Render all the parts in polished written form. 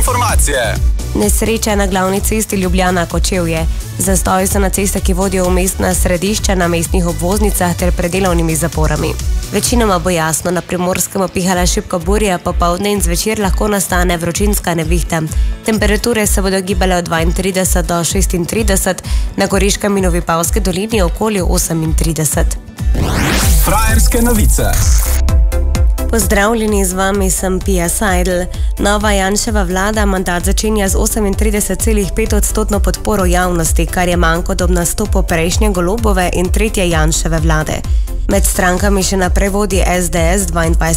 informacije. Nesreča na glavni cesti Ljubljana-Kočevje. Zastoji so na cestah, ki vodijo v mestna središča, na mestnih obvoznicah ter pred delovnimi zaporami. Večinoma bo jasno, na Primorskem opihala šibko burja, popoldne in zvečer lahko nastane vročinska nevihta. Temperature se bodo gibale od 32 do 36, na Goriškem in v Vipavski dolini okoli 38. Frajerske novice. Pozdravljeni, z vami sem Pia Seidel. Nova Janševa vlada mandat začenja z 38,5% podporo javnosti, kar je manj kot ob nastopu prejšnje Golobove in tretje Janševe vlade. Med strankami še naprej vodi SDS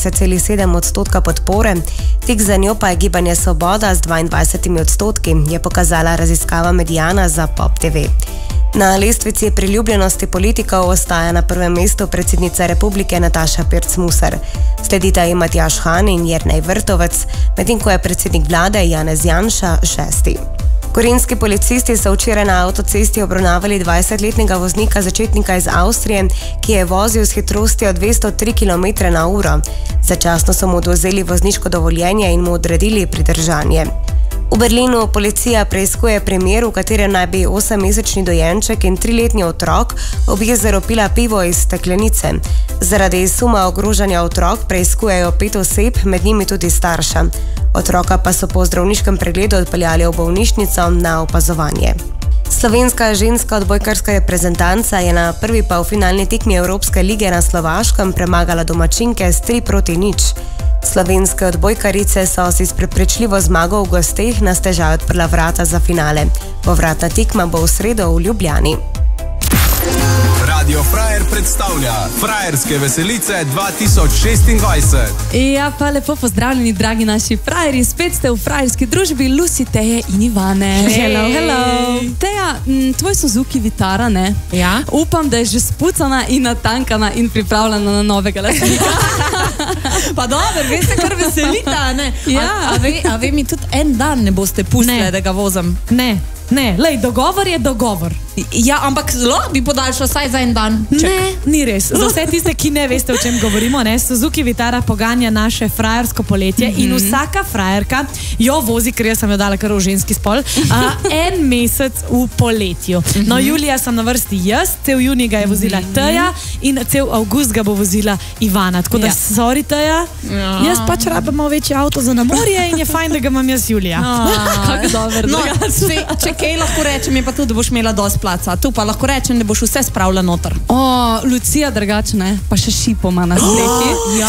22,7% podpore, tik za njo pa je Gibanje Svoboda z 22%, je pokazala raziskava Mediana za Pop TV. Na lestvici priljubljenosti politikov ostaja na prvem mestu predsednica republike Nataša Pirc-Musar. Sledita ji Matjaž Han in Jernej Vrtovec, medtem ko je predsednik vlade Janez Janša 6. Gorenjski policisti so včeraj na avtocesti obravnavali 20-letnega voznika začetnika iz Avstrije, ki je vozil s hitrostjo 203 km/h. Začasno so mu odvzeli vozniško dovoljenje in mu odredili pridržanje. V Berlinu policija preiskuje primer, v katerem naj bi 8-mesečni dojenček in 3-letni otrok ob jezeru pila pivo iz steklenice. Zaradi suma ogrožanja otrok preiskujejo 5 oseb, med njimi tudi starša. Otroka pa so po zdravniškem pregledu odpeljali v bolnišnico na opazovanje. Slovenska ženska odbojkarska reprezentanca je na prvi polfinalni tekmi Evropske lige na Slovaškem premagala domačinke s 3-0. Slovenske odbojkarice so si s prepričljivo zmago v gosteh na stežaj odprla vrata za finale. Povratna tekma bo v sredo v Ljubljani. Radio Frajer predstavlja Frajerske veselice 2026. Ja, pa lepo pozdravljeni, dragi naši frajeri. Spet ste v frajerski družbi Lucy, Teje in Ivane. Hello, hello. Teja, tvoj Suzuki Vitara, ne? Ja. Upam, da je že spucana in natankana in pripravljena na novega lastnika. Pa dobro, veste, kar veselita, ne? Ja. A ve mi tudi en dan ne boste pustili, da ga vozim? Ne, lej, dogovor je dogovor. Ja, ampak lahko bi podaljšal vsaj za en dan. Ne, ni res. Za vse tiste, ki ne veste, o čem govorimo, ne, Suzuki Vitara poganja naše frajersko poletje in vsaka frajerka jo vozi, ker jaz sem jo dala kar v ženski spol, en mesec v poletju. No, julija sem na vrsti jaz, cel junij ga je vozila Teja in cel avgust ga bo vozila Ivana. Tako da, sorry Teja, jaz pač rabim večji avto za na morje in je fajn, da ga imam jaz julija. Kako dobro. No, če kaj lahko rečem, je pa tudi, da boš imela dosti placa. Tu pa lahko rečem, da boš vse spravila noter. Lucija drugačne, pa še šipoma na strehi.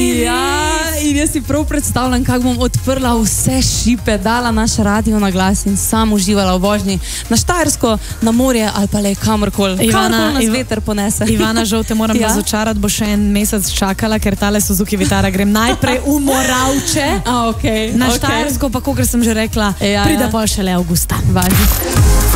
In jaz si prav predstavljam, kako bom odprla vse šipe, dala naš radio na glas in sam uživala v vožnji na Štajersko, na morje ali pa le kamorkoli. Kamorkoli nas veter ponese. Ivana, žal te moram razočarati, bo še en mesec čakala, ker tale Suzuki Vitara grem najprej v Moravče. Na Štajersko, pa kakor sem že rekla, pride pa šele avgusta. Važi.